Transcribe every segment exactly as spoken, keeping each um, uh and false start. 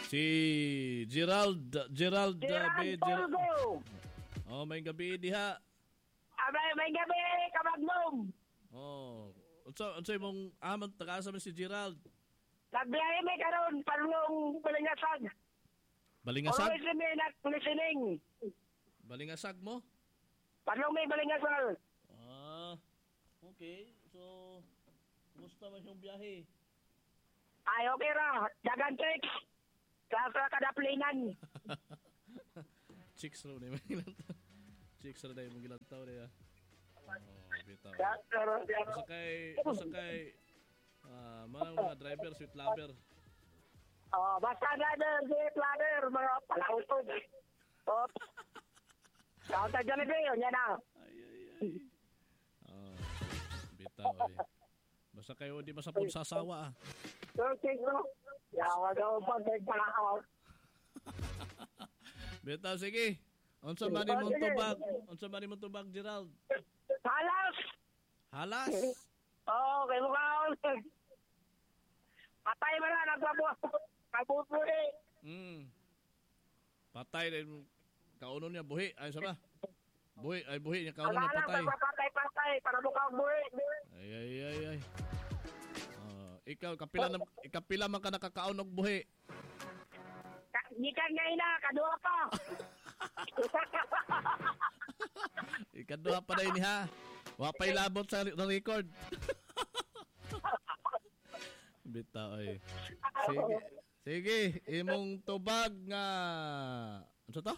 Si Gerald, Gerald, uh, Gerald B. Gerald. Torgo. Oh, may gabi diha. Abay, may gabi, Kamagnom. Oh. Unsa unsa imong amang taga-asa man si Gerald? Nagbiyahe may karon palong balingasag. Balingasag? Always may nag-listening. Balingasag mo? Palong may balingasag. Ah. Okay. So, kumusta man yung biyahe? Ay, okay ra. Dagan chicks. Sa sa kadaplingan. Chicks raw na yung ilang tao. Chicks raw na yung ilang tao na. Oh, bitaw. Masakay, masakay. Ah, mga mga driver, sweet lover. Oh, basta driver, sweet lover, mga palautod. Oh. Kau ta jale de yan na. Ay ay ay. Oh, bitaw eh. Basta kayo di masapon sasawa ah. Okay, bro. Yawa daw pa pagpalaot. Bitaw sige. Unsa man imong tubag? Unsa man imong tubag, Gerald? Halas. Halas. Oh, kay mo kaon. Patay man na nagbabuhat. Kabubuhi. Hmm. Patay din kaunon niya buhi. Ay sa ba? Buhi, ay buhi niya kaunon niya patay. Patay, patay para mo kaon buhi. Ay ay ay ay. Oh, ikaw kapila na ikapila man ka nakakaon og buhi. Gikan nga ina, kadua pa. Ikadua pa na ini ha. Wa pay labot sa record. Bitaw ay. Sige. Sige, imong tubag nga ano to?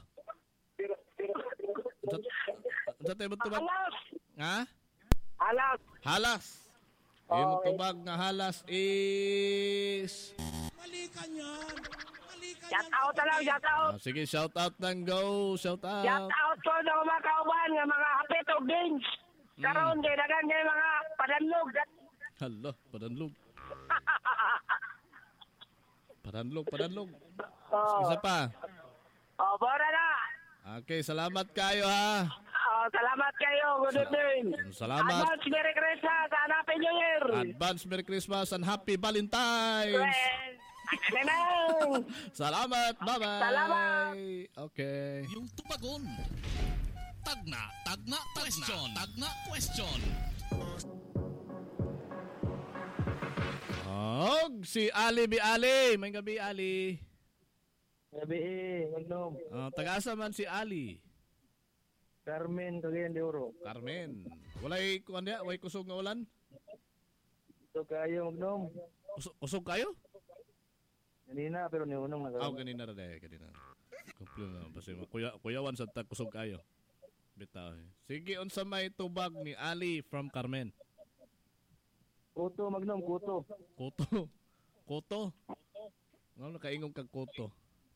Ano ano to imong tubag? Halas. Ha? Halas. Halas. Imong tubag nga halas is Mali ka niyan. Mali ka Shout out na lang, shout out. ah, sige, shout out nang go. Shout out. Shout out ko ng mga kauban nga mga hapit o games. Karoon, kay dagan nga mga padanlog. Hala, padanlog. Padanlog, padanlog. Oh. Isa pa. Oh, bora na. Okay, salamat kayo ha. Oh, salamat kayo. Good evening. Salamat. Advance Merry Christmas and Happy New Year. Advance Merry Christmas and Happy Valentine's. Friends. Akinang. Salamat. Bye-bye. Salamat. Okay. Yung tubagon. Tagna, tagna, question. Tagna, question. Og si Ali Bi Ali. May gabi Ali. Gabi eh, magnom. Uh, tagasa man si Ali. Carmen, Cagayan de Oro. Carmen. Walay kuan dia, way kusog nga ulan. Ito kayo, magnom. Usog, usog kayo? Kanina, pero niunong na Aw, ganina ra day, ganina. Kumplyo na basta kuya kuyawan sa tag kusog kayo. Bitaw. Sige, unsa may tubag ni Ali from Carmen? Kuto, magnom, kuto. Koto. Koto. Ngano kaingong kag koto?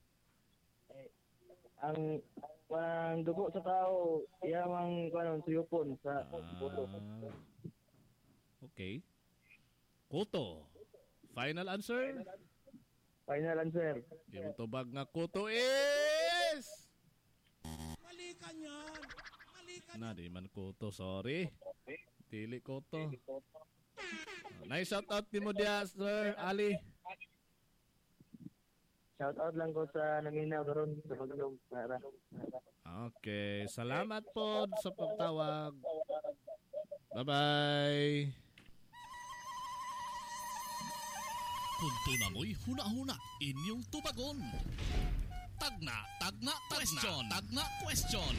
Ang ang dugo sa tao, iyamang kanon suyupon sa kuto. Ah, okay. Koto. Final answer? Final answer. Yung tubag nga koto is... Mali ka niyan. Mali ka Na, di man koto. Sorry. Dili koto. Uh, nice shout out ni mo dia, Sir Ali. Shout out lang ko sa nanginaw karon sa pagdog para. Okay. Salamat po sa pagtawag. Bye-bye. Kunto na mo'y huna-huna. Inyong tubagon. Tagna, tagna, question. Tagna, question.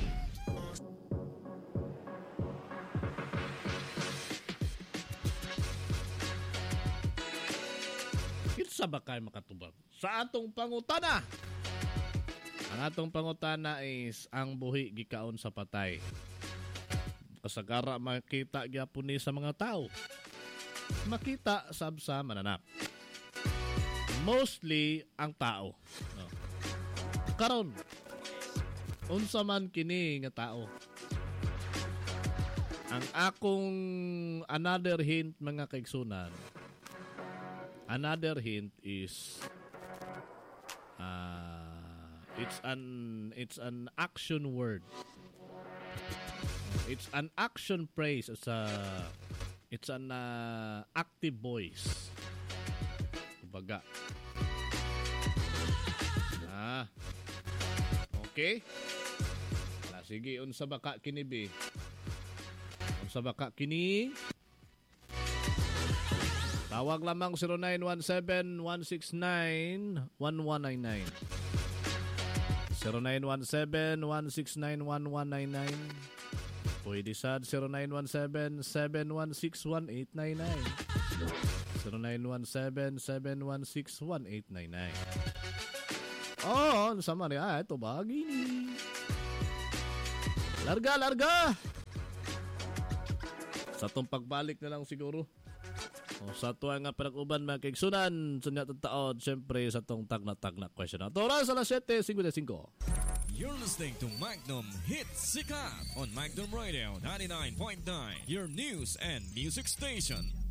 Kinsa ba kayo makatubag? Sa atong pangutana. Ang atong pangutana is ang buhi gikaon sa patay. Kasagara makita gyapon ni sa mga tao. Makita sab sa mananap. Mostly ang tao. No. Karon, unsa man kini nga tao? Ang akong another hint mga kaigsunan. Another hint is uh, it's an it's an action word. It's an action phrase. It's a it's an uh, active voice. Kumbaga. Okay? Wala, sige, unsa baka kini be? Unsa baka kini? Tawag lamang zero nine one seven, one six nine, one one nine nine. zero nine one seven, one six nine, one one nine nine. Pwede sad zero nine one seven, seven one six, one eight nine nine. zero nine one seven, seven one six, one eight nine nine. Oh, sama rin. Ah, ito ba? Gini. Larga, larga! Sa itong pagbalik na lang siguro. O, sa tuwa nga pinag-uban mga kaigsunan, sa niya taon, siyempre sa itong tagna-tagna question. At oras alas seven fifty-five. You're listening to Magnum Hit Sikat on Magnum Radio ninety-nine point nine, your news and music station.